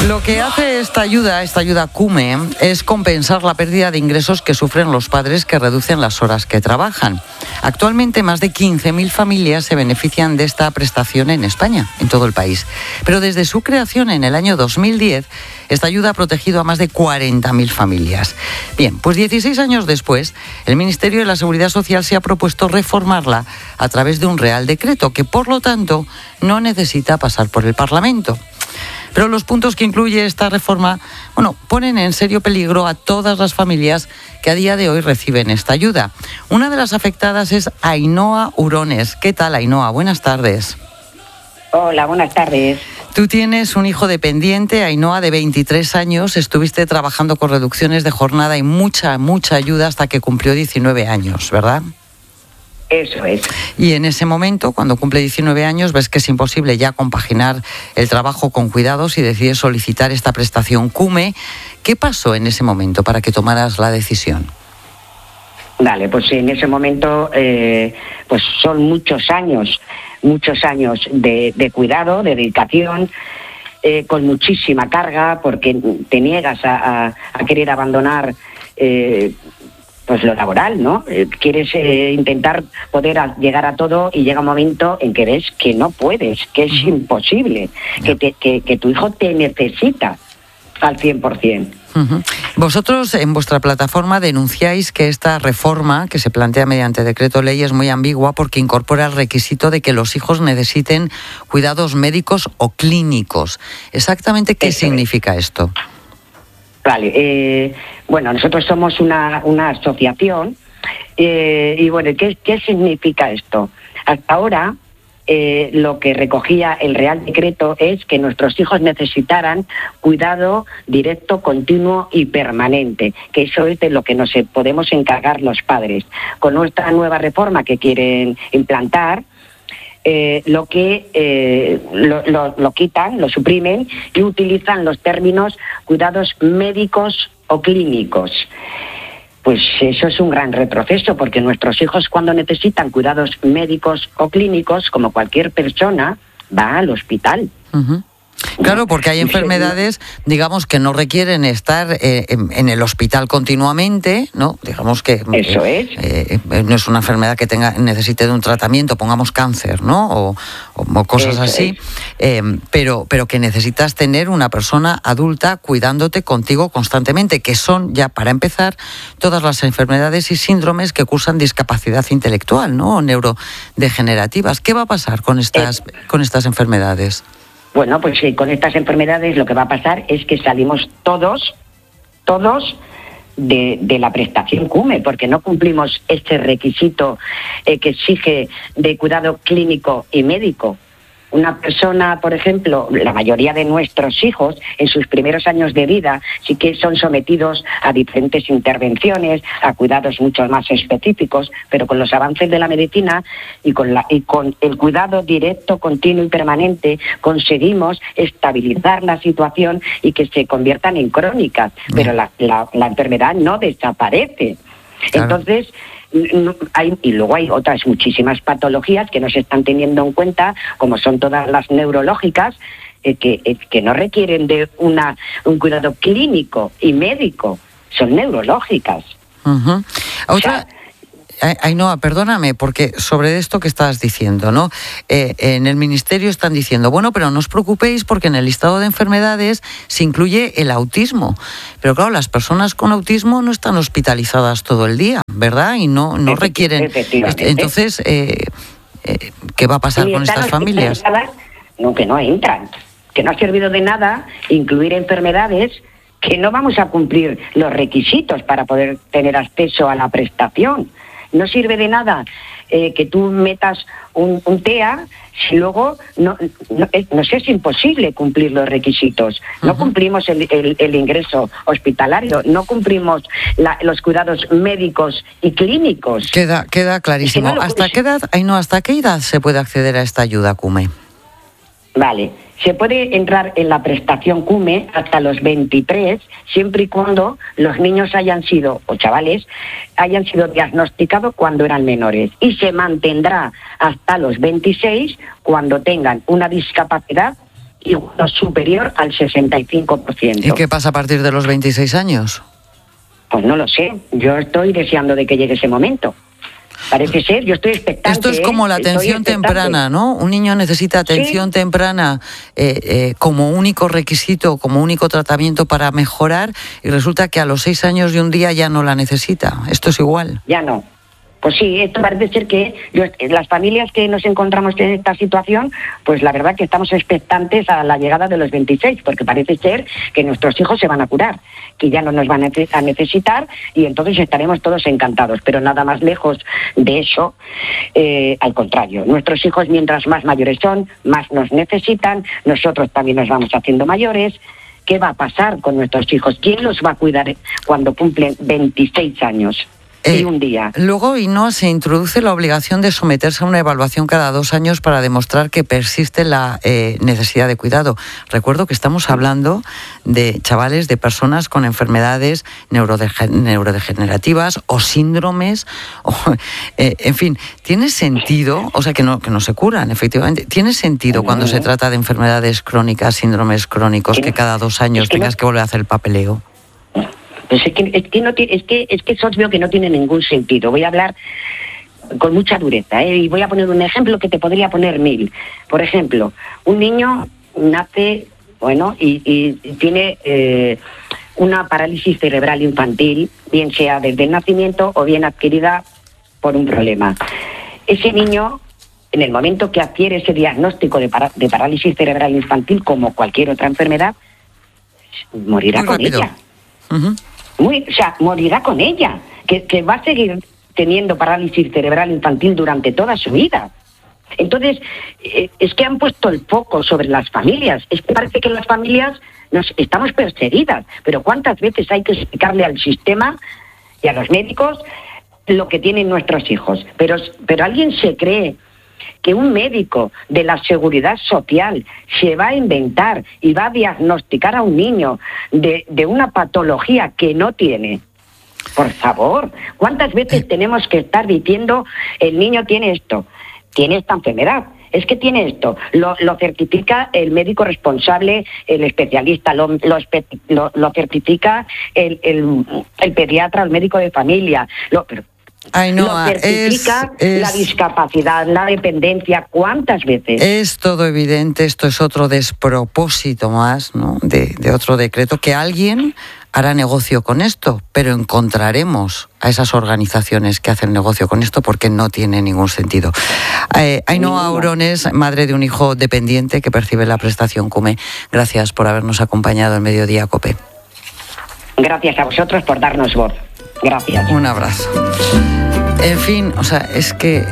Lo que hace esta ayuda CUME, es compensar la pérdida de ingresos que sufren los padres que reducen las horas que trabajan. Actualmente más de 15.000 familias se benefician de esta prestación en España, en todo el país. Pero desde su creación en el año 2010, esta ayuda ha protegido a más de 40.000 familias. Bien, pues 16 años después, el Ministerio de la Seguridad Social se ha propuesto reformarla a través de un Real Decreto, que por lo tanto no necesita pasar por el Parlamento. Pero los puntos que incluye esta reforma, ponen en serio peligro a todas las familias que a día de hoy reciben esta ayuda. Una de las afectadas es Ainhoa Urones. ¿Qué tal, Ainhoa? Buenas tardes. Hola, buenas tardes. Tú tienes un hijo dependiente, Ainhoa, de 23 años. Estuviste trabajando con reducciones de jornada y mucha ayuda hasta que cumplió 19 años, ¿verdad? Eso es. Y en ese momento, cuando cumple 19 años, ves que es imposible ya compaginar el trabajo con cuidados y decides solicitar esta prestación CUME. ¿Qué pasó en ese momento para que tomaras la decisión? Vale, pues en ese momento pues son muchos años de cuidado, de dedicación, con muchísima carga, porque te niegas a querer abandonar pues lo laboral, ¿no? Quieres intentar poder llegar a todo y llega un momento en que ves que no puedes, que es imposible, que tu hijo te necesita al 100%. Vosotros en vuestra plataforma denunciáis que esta reforma que se plantea mediante decreto ley es muy ambigua porque incorpora el requisito de que los hijos necesiten cuidados médicos o clínicos. ¿Exactamente qué significa esto? Vale, nosotros somos una asociación y ¿qué significa esto? Hasta ahora lo que recogía el Real Decreto es que nuestros hijos necesitaran cuidado directo, continuo y permanente, que eso es de lo que nos podemos encargar los padres. Con nuestra nueva reforma que quieren implantar, lo quitan, lo suprimen y utilizan los términos cuidados médicos o clínicos. Pues eso es un gran retroceso, porque nuestros hijos, cuando necesitan cuidados médicos o clínicos, como cualquier persona, va al hospital. Claro, porque hay enfermedades, digamos, que no requieren estar en el hospital continuamente, ¿no? Digamos que eso es. No es una enfermedad que necesite de un tratamiento, pongamos cáncer, ¿no? O cosas eso así, pero que necesitas tener una persona adulta cuidándote contigo constantemente, que son ya, para empezar, todas las enfermedades y síndromes que cursan discapacidad intelectual, ¿no? O neurodegenerativas. ¿Qué va a pasar con estas enfermedades? Bueno, pues con estas enfermedades lo que va a pasar es que salimos todos de la prestación CUME, porque no cumplimos este requisito que exige de cuidado clínico y médico. Una persona, por ejemplo, la mayoría de nuestros hijos, en sus primeros años de vida, sí que son sometidos a diferentes intervenciones, a cuidados mucho más específicos, pero con los avances de la medicina y con el cuidado directo, continuo y permanente, conseguimos estabilizar la situación y que se conviertan en crónicas, pero la enfermedad no desaparece. Claro. Entonces, y luego hay otras muchísimas patologías que no se están teniendo en cuenta, como son todas las neurológicas, que no requieren de un cuidado clínico y médico, son neurológicas. Otra... Ainhoa, perdóname, porque sobre esto que estás diciendo, ¿no? En el Ministerio están diciendo, pero no os preocupéis porque en el listado de enfermedades se incluye el autismo. Pero claro, las personas con autismo no están hospitalizadas todo el día, ¿verdad? Y no requieren... Entonces, ¿qué va a pasar con estas familias? No, que no entran. Que no ha servido de nada incluir enfermedades que no vamos a cumplir los requisitos para poder tener acceso a la prestación. No sirve de nada que tú metas un TEA si luego es imposible cumplir los requisitos. No cumplimos el ingreso hospitalario, no cumplimos los cuidados médicos y clínicos. Queda clarísimo. Es que ¿Hasta qué edad se puede acceder a esta ayuda CUME? Vale, se puede entrar en la prestación CUME hasta los 23, siempre y cuando los niños o chavales hayan sido diagnosticados cuando eran menores, y se mantendrá hasta los 26 cuando tengan una discapacidad superior al 65%. ¿Y qué pasa a partir de los 26 años? Pues no lo sé. Yo estoy deseando de que llegue ese momento. Parece ser, yo estoy expectante. Esto es como la atención temprana, ¿no? Un niño necesita atención temprana como único requisito, como único tratamiento para mejorar, y resulta que a los 6 años de un día ya no la necesita. ¿Esto es igual? Ya no. Pues sí, esto parece ser que las familias que nos encontramos en esta situación, pues la verdad que estamos expectantes a la llegada de los 26, porque parece ser que nuestros hijos se van a curar, que ya no nos van a necesitar, y entonces estaremos todos encantados. Pero nada más lejos de eso, al contrario. Nuestros hijos, mientras más mayores son, más nos necesitan, nosotros también nos vamos haciendo mayores. ¿Qué va a pasar con nuestros hijos? ¿Quién los va a cuidar cuando cumplen 26 años? Y un día. Luego, se introduce la obligación de someterse a una evaluación cada 2 años para demostrar que persiste la necesidad de cuidado. Recuerdo que estamos hablando de chavales, de personas con enfermedades neurodegenerativas o síndromes, en fin, ¿tiene sentido? O sea, que no se curan, efectivamente. ¿Tiene sentido cuando se trata de enfermedades crónicas, síndromes crónicos, que cada 2 años tengas que volver a hacer el papeleo? Pues es que es obvio que no tiene ningún sentido. Voy a hablar con mucha dureza, y voy a poner un ejemplo que te podría poner 1000. Por ejemplo, un niño nace, y tiene una parálisis cerebral infantil, bien sea desde el nacimiento o bien adquirida por un problema. Ese niño, en el momento que adquiere ese diagnóstico de parálisis cerebral infantil, como cualquier otra enfermedad, morirá con ella. Uh-huh. Morirá con ella, que va a seguir teniendo parálisis cerebral infantil durante toda su vida. Entonces, es que han puesto el foco sobre las familias. Es que parece que las familias estamos perseguidas, pero ¿cuántas veces hay que explicarle al sistema y a los médicos lo que tienen nuestros hijos? Pero ¿alguien se cree que un médico de la Seguridad Social se va a inventar y va a diagnosticar a un niño de una patología que no tiene? Por favor, ¿cuántas veces tenemos que estar diciendo el niño tiene esto, tiene esta enfermedad? Es que tiene esto, lo certifica el médico responsable, el especialista, lo certifica el pediatra, el médico de familia. Ainhoa, lo certifica la discapacidad, la dependencia. ¿Cuántas veces? Es todo evidente. Esto es otro despropósito más, ¿no? de otro decreto, que alguien hará negocio con esto, pero encontraremos a esas organizaciones que hacen negocio con esto, porque no tiene ningún sentido. Ainhoa Ourones, madre de un hijo dependiente que percibe la prestación CUME, gracias por habernos acompañado en Mediodía COPE. Gracias a vosotros por darnos voz. Gracias. Un abrazo. En fin, es que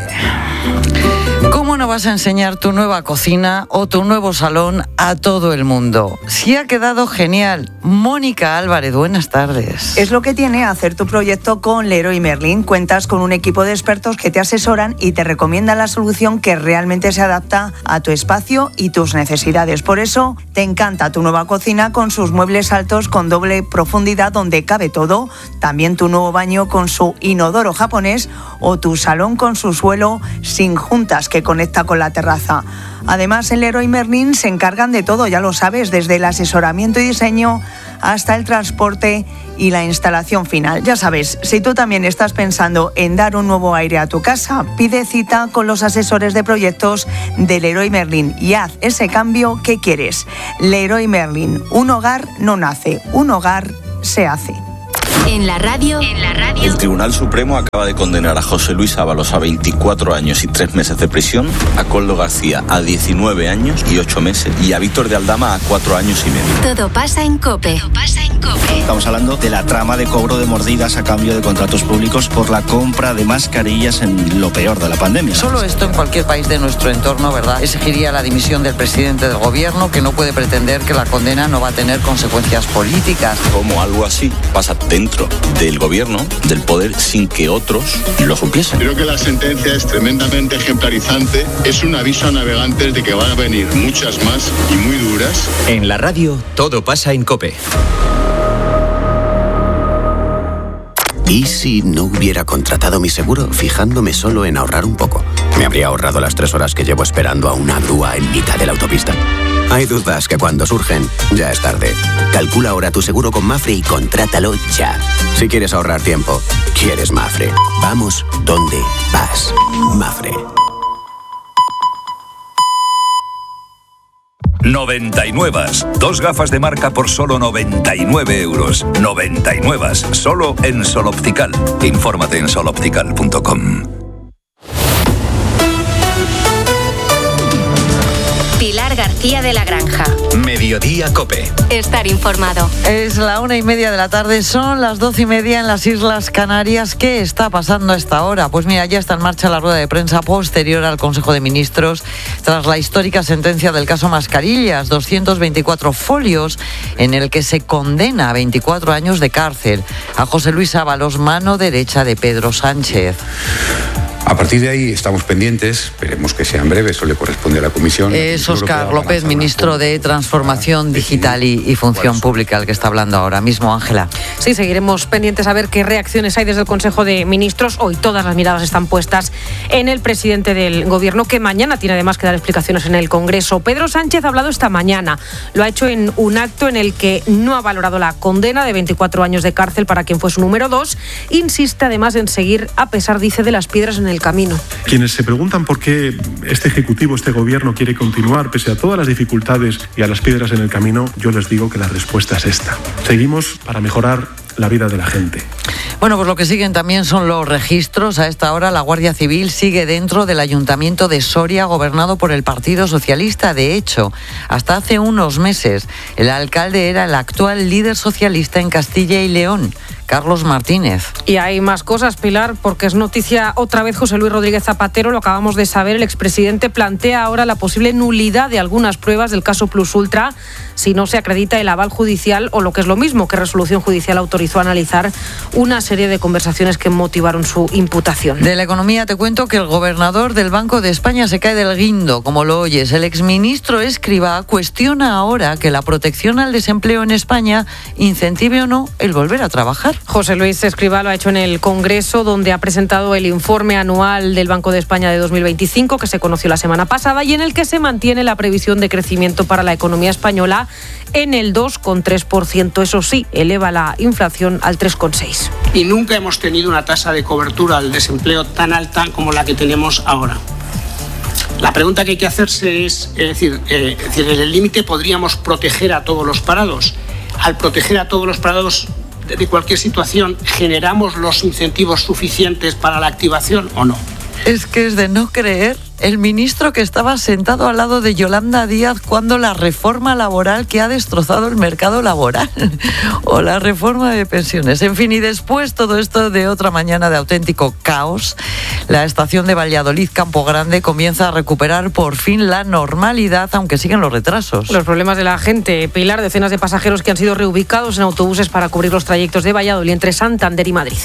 ¿cómo no vas a enseñar tu nueva cocina o tu nuevo salón a todo el mundo? Sí, ha quedado genial. Mónica Álvarez, buenas tardes. Es lo que tiene hacer tu proyecto con Leroy Merlin. Cuentas con un equipo de expertos que te asesoran y te recomiendan la solución que realmente se adapta a tu espacio y tus necesidades. Por eso, te encanta tu nueva cocina con sus muebles altos con doble profundidad donde cabe todo. También tu nuevo baño con su inodoro japonés o tu salón con su suelo sin juntas que conecta con la terraza. Además, en Leroy Merlin se encargan de todo, ya lo sabes, desde el asesoramiento y diseño hasta el transporte y la instalación final. Ya sabes, si tú también estás pensando en dar un nuevo aire a tu casa, pide cita con los asesores de proyectos de Leroy Merlin y haz ese cambio que quieres. Leroy Merlin, un hogar no nace, un hogar se hace. En la radio. El Tribunal Supremo acaba de condenar a José Luis Ábalos a 24 años y 3 meses de prisión, a Koldo García a 19 años y 8 meses y a Víctor de Aldama a 4 años y medio. Todo pasa en COPE. Estamos hablando de la trama de cobro de mordidas a cambio de contratos públicos por la compra de mascarillas en lo peor de la pandemia. Solo esto en cualquier país de nuestro entorno, ¿verdad?, exigiría la dimisión del presidente del gobierno, que no puede pretender que la condena no va a tener consecuencias políticas. Como algo así pasa dentro del gobierno, del poder, sin que otros lo supiesen. Creo que la sentencia es tremendamente ejemplarizante. Es un aviso a navegantes de que van a venir muchas más y muy duras. En la radio, todo pasa en COPE. ¿Y si no hubiera contratado mi seguro fijándome solo en ahorrar un poco? Me habría ahorrado las 3 horas que llevo esperando a una grúa en mitad de la autopista. Hay dudas que cuando surgen ya es tarde. Calcula ahora tu seguro con Mapfre y contrátalo ya. Si quieres ahorrar tiempo, quieres Mapfre. Vamos donde vas. Mapfre. 99. 2 gafas de marca por solo 99 euros. 99. Solo en Sol Optical. Infórmate en soloptical.com. Pilar García de la Granja. Mediodía COPE. Estar informado. Es la 1:30 de la tarde, son las 12:30 en las Islas Canarias. ¿Qué está pasando a esta hora? Pues mira, ya está en marcha la rueda de prensa posterior al Consejo de Ministros tras la histórica sentencia del caso Mascarillas, 224 folios, en el que se condena a 24 años de cárcel a José Luis Ábalos, mano derecha de Pedro Sánchez. A partir de ahí estamos pendientes, esperemos que sea en breve, eso le corresponde a la Comisión. Es Óscar López, ministro de Transformación Digital y Función Pública, el que está hablando ahora mismo. Ángela. Sí, seguiremos pendientes a ver qué reacciones hay desde el Consejo de Ministros. Hoy todas las miradas están puestas en el presidente del Gobierno, que mañana tiene además que dar explicaciones en el Congreso. Pedro Sánchez ha hablado esta mañana. Lo ha hecho en un acto en el que no ha valorado la condena de 24 años de cárcel para quien fue su número 2. Insiste además en seguir, a pesar, dice, de las piedras en el camino. Quienes se preguntan por qué este Ejecutivo, este Gobierno quiere continuar pese a todas las dificultades y a las piedras en el camino, yo les digo que la respuesta es esta. Seguimos para mejorar la vida de la gente. Bueno, pues lo que siguen también son los registros. A esta hora la Guardia Civil sigue dentro del Ayuntamiento de Soria, gobernado por el Partido Socialista. De hecho, hasta hace unos meses, el alcalde era el actual líder socialista en Castilla y León, Carlos Martínez. Y hay más cosas, Pilar, porque es noticia otra vez José Luis Rodríguez Zapatero, lo acabamos de saber. El expresidente plantea ahora la posible nulidad de algunas pruebas del caso Plus Ultra si no se acredita el aval judicial o, lo que es lo mismo, que resolución judicial autorizó a analizar una serie de conversaciones que motivaron su imputación. De la economía te cuento que el gobernador del Banco de España se cae del guindo, como lo oyes. El exministro Escrivá cuestiona ahora que la protección al desempleo en España incentive o no el volver a trabajar. José Luis Escrivá lo ha hecho en el Congreso, donde ha presentado el informe anual del Banco de España de 2025, que se conoció la semana pasada, y en el que se mantiene la previsión de crecimiento para la economía española en el 2,3%. Eso sí, eleva la inflación al 3,6%. Y nunca hemos tenido una tasa de cobertura al desempleo tan alta como la que tenemos ahora. La pregunta que hay que hacerse es decir, en el límite podríamos proteger a todos los parados. Al proteger a todos los parados de cualquier situación, ¿generamos los incentivos suficientes para la activación o no? Es que es de no creer. El ministro que estaba sentado al lado de Yolanda Díaz cuando la reforma laboral que ha destrozado el mercado laboral o la reforma de pensiones. En fin, y después todo esto de otra mañana de auténtico caos, la estación de Valladolid Campo Grande comienza a recuperar por fin la normalidad, aunque siguen los retrasos. Los problemas de la gente, Pilar, decenas de pasajeros que han sido reubicados en autobuses para cubrir los trayectos de Valladolid entre Santander y Madrid.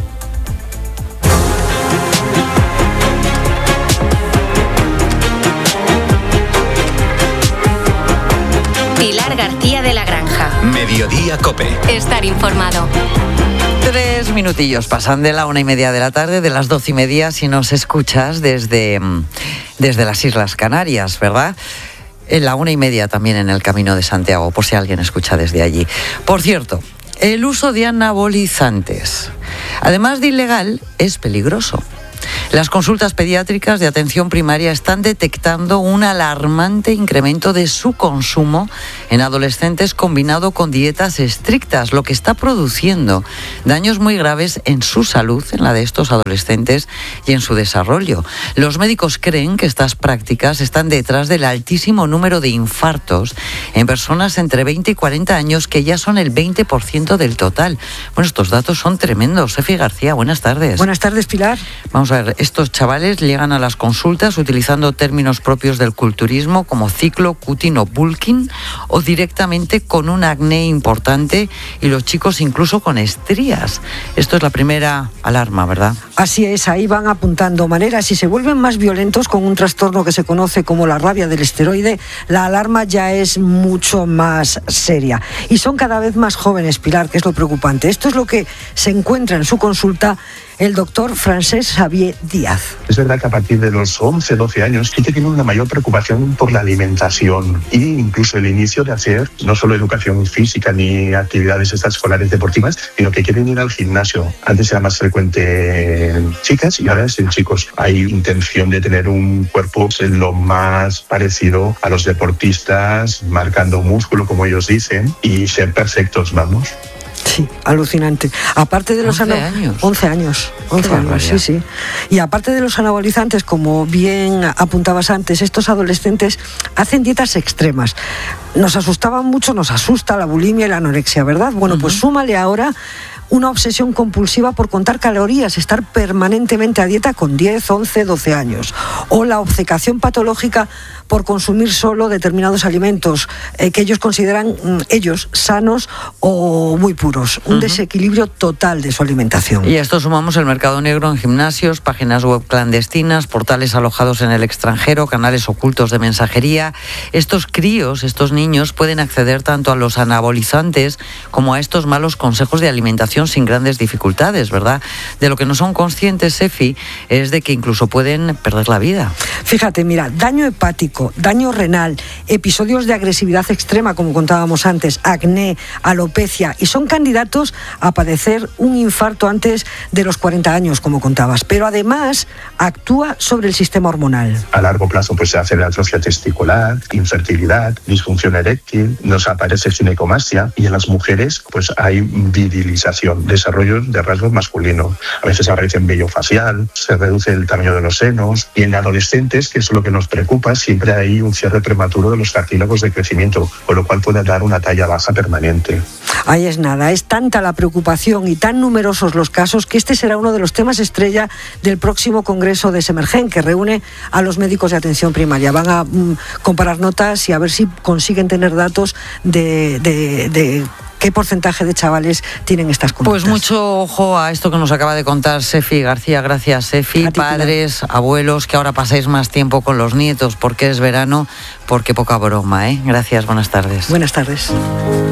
Pilar García de la Granja. Mediodía COPE. Estar informado. 3 minutillos pasan de la 1:30 de la tarde, de las 12:30 si nos escuchas desde las Islas Canarias, ¿verdad? En la 1:30 también en el Camino de Santiago, por si alguien escucha desde allí. Por cierto, el uso de anabolizantes, además de ilegal, es peligroso. Las consultas pediátricas de atención primaria están detectando un alarmante incremento de su consumo en adolescentes combinado con dietas estrictas, lo que está produciendo daños muy graves en su salud, en la de estos adolescentes y en su desarrollo. Los médicos creen que estas prácticas están detrás del altísimo número de infartos en personas entre 20 y 40 años, que ya son el 20% del total. Bueno, estos datos son tremendos. Efi García, buenas tardes. Buenas tardes, Pilar. Vamos a ver, estos chavales llegan a las consultas utilizando términos propios del culturismo como ciclo, cutting o bulking, o directamente con un acné importante, y los chicos incluso con estrías. Esto es la primera alarma, ¿verdad? Así es, ahí van apuntando maneras y se vuelven más violentos con un trastorno que se conoce como la rabia del esteroide. La alarma ya es mucho más seria y son cada vez más jóvenes, Pilar, que es lo preocupante. Esto es lo que se encuentra en su consulta el doctor Francesc Xavier Díaz. Es verdad que a partir de los 11, 12 años sí que tienen una mayor preocupación por la alimentación e incluso el inicio de hacer no solo educación física ni actividades extraescolares deportivas, sino que quieren ir al gimnasio. Antes era más frecuente en chicas y ahora es en chicos. Hay intención de tener un cuerpo lo más parecido a los deportistas, marcando músculo, como ellos dicen, y ser perfectos, vamos. Sí, alucinante. Aparte de los 11 años. 11 años, sí, sí. Y aparte de los anabolizantes, como bien apuntabas antes, estos adolescentes hacen dietas extremas. Nos asustaban mucho, nos asusta la bulimia y la anorexia, ¿verdad? Bueno, pues súmale ahora una obsesión compulsiva por contar calorías, estar permanentemente a dieta con 10, 11, 12 años. O la obcecación patológica por consumir solo determinados alimentos que ellos consideran sanos o muy puros. Un desequilibrio total de su alimentación. Y a esto sumamos el mercado negro en gimnasios, páginas web clandestinas, portales alojados en el extranjero, canales ocultos de mensajería. Estos críos, estos niños, pueden acceder tanto a los anabolizantes como a estos malos consejos de alimentación sin grandes dificultades, ¿verdad? De lo que no son conscientes, Sefi, es de que incluso pueden perder la vida. Fíjate, mira, daño hepático, daño renal, episodios de agresividad extrema, como contábamos antes, acné, alopecia, y son candidatos a padecer un infarto antes de los 40 años, como contabas. Pero además actúa sobre el sistema hormonal. A largo plazo pues se hace la atrofia testicular, infertilidad, disfunción eréctil, nos aparece ginecomastia y en las mujeres pues hay virilización, desarrollo de rasgos masculinos. A veces aparece vello facial, se reduce el tamaño de los senos y en adolescentes, que es lo que nos preocupa, siempre hay un cierre prematuro de los cartílagos de crecimiento, con lo cual puede dar una talla baja permanente. Ahí es nada, es tanta la preocupación y tan numerosos los casos que este será uno de los temas estrella del próximo Congreso de Semergen, que reúne a los médicos de atención primaria. Van a comparar notas y a ver si consiguen tener datos de qué porcentaje de chavales tienen estas conductas. Pues mucho ojo a esto que nos acaba de contar Sefi García. Gracias, Sefi. Padres, abuelos, que ahora pasáis más tiempo con los nietos porque es verano, porque poca broma, ¿eh? Gracias, buenas tardes. Buenas tardes.